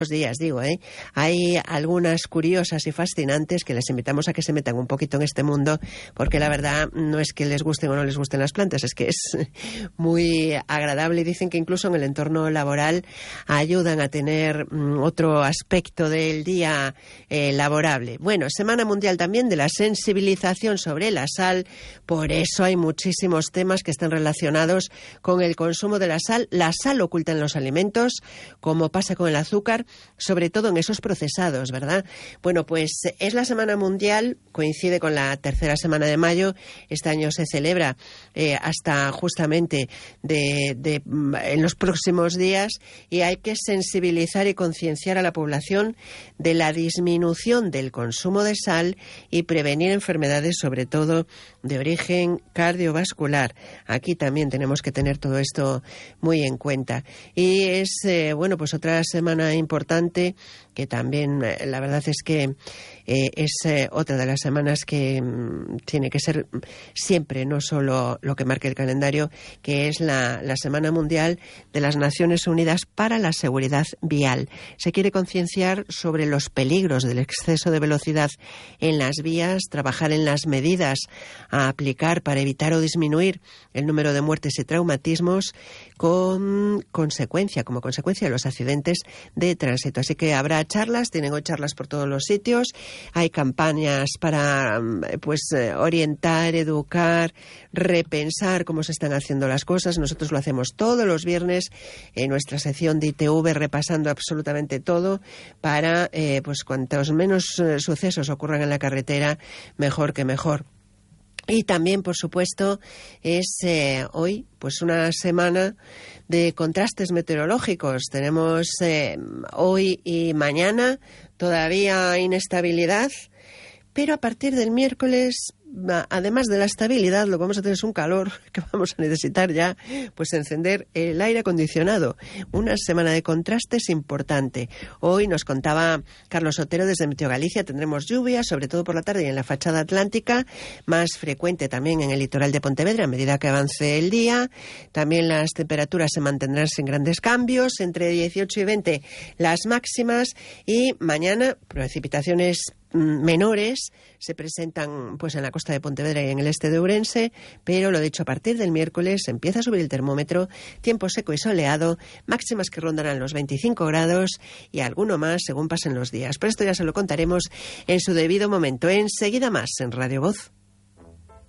días, digo, hay algunas curiosas y fascinantes que les invitamos a que se metan un poquito en este mundo, porque la verdad no es que les gusten o no les gusten las plantas, es que es muy agradable y dicen que incluso en el entorno laboral ayudan a tener otro aspecto del día laborable. Bueno, Semana Mundial también de la sensibilización sobre la sal, por eso hay muchísimos temas que están relacionados con el consumo de la sal oculta en los alimentos, como pasa con el azúcar, sobre todo en esos procesados, ¿verdad? Bueno, pues es la Semana Mundial, coincide con la tercera semana de mayo. Este año se celebra hasta justamente en los próximos días, y hay que sensibilizar y concienciar a la población de la disminución del consumo de sal y prevenir enfermedades, sobre todo de origen cardiovascular. Aquí también tenemos que tener todo esto muy en cuenta. Y es, pues otra semana importante que también la verdad es que es otra de las semanas que tiene que ser siempre, no solo lo que marque el calendario, que es la Semana Mundial de las Naciones Unidas para la Seguridad Vial. Se quiere concienciar sobre los peligros del exceso de velocidad en las vías, trabajar en las medidas a aplicar para evitar o disminuir el número de muertes y traumatismos como consecuencia de los accidentes de tránsito. Así que habrá charlas, tienen hoy charlas por todos los sitios, hay campañas para orientar, educar, repensar cómo se están haciendo las cosas. Nosotros lo hacemos todos los viernes en nuestra sección de ITV, repasando absolutamente todo para cuantos menos sucesos ocurran en la carretera, mejor que mejor. Y también, por supuesto, es hoy una semana de contrastes meteorológicos. Tenemos hoy y mañana todavía inestabilidad, pero a partir del miércoles, además de la estabilidad, lo que vamos a tener es un calor que vamos a necesitar ya, encender el aire acondicionado. Una semana de contrastes importante. Hoy nos contaba Carlos Otero desde Meteo Galicia, tendremos lluvia, sobre todo por la tarde y en la fachada atlántica, más frecuente también en el litoral de Pontevedra a medida que avance el día. También las temperaturas se mantendrán sin grandes cambios, entre 18 y 20 las máximas, y mañana precipitaciones menores se presentan en la costa de Pontevedra y en el este de Ourense, pero lo dicho, a partir del miércoles empieza a subir el termómetro, tiempo seco y soleado, máximas que rondarán los 25 grados y alguno más según pasen los días. Pero esto ya se lo contaremos en su debido momento. Enseguida más en Radio Voz.